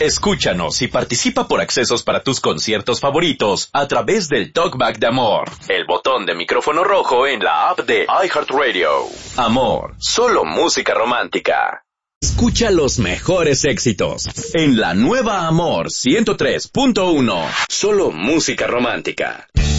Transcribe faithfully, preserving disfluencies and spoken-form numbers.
Escúchanos y participa por accesos para tus conciertos favoritos a través del Talkback de Amor, el botón de micrófono rojo en la app de iHeartRadio. Amor, solo música romántica. Escucha los mejores éxitos en la nueva Amor ciento tres punto uno. Solo música romántica.